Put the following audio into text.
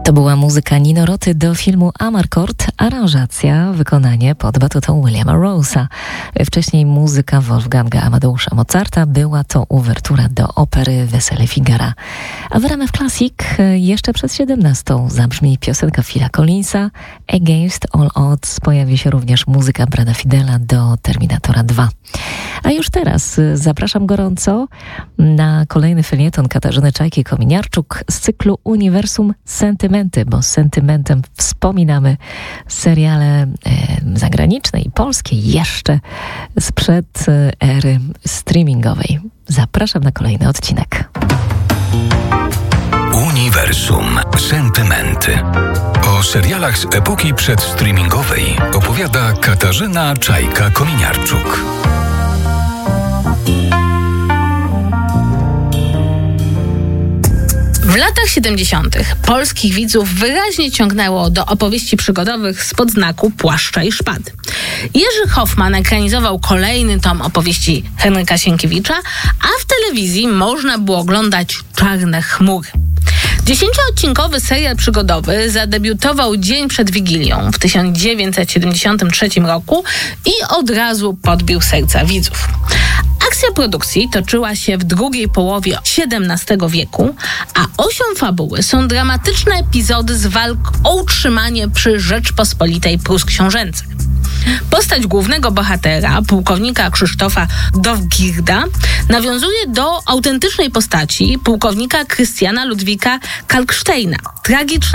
To była muzyka Nino Roty do filmu Amarcord, aranżacja, wykonanie pod batutą Williama Rose'a. Wcześniej muzyka Wolfganga Amadeusza Mozarta, była to uwertura do opery Wesele Figara. A w RMF Classic jeszcze przed 17 zabrzmi piosenka Phila Collinsa Against All Odds. Pojawi się również muzyka Brada Fidela do Terminatora 2. A już teraz zapraszam gorąco na kolejny felieton Katarzyny Czajki-Kominiarczuk z cyklu Uniwersum Sentymenty, bo z sentymentem wspominamy seriale zagraniczne i polskie jeszcze sprzed ery streamingowej. Zapraszam na kolejny odcinek. Uniwersum Sentymenty. O serialach z epoki przedstreamingowej opowiada Katarzyna Czajka-Kominiarczuk. W latach 70. polskich widzów wyraźnie ciągnęło do opowieści przygodowych spod znaku Płaszcza i Szpady. Jerzy Hoffman ekranizował kolejny tom opowieści Henryka Sienkiewicza, a w telewizji można było oglądać Czarne chmury. 10-odcinkowy serial przygodowy zadebiutował dzień przed Wigilią w 1973 roku i od razu podbił serca widzów. Akcja produkcji toczyła się w drugiej połowie XVII wieku, a osią fabuły są dramatyczne epizody z walk o utrzymanie przy Rzeczpospolitej Prus książęcych. Postać głównego bohatera, pułkownika Krzysztofa Dowgirda, nawiązuje do autentycznej postaci pułkownika Krystiana Ludwika Kalksteina, tragicznego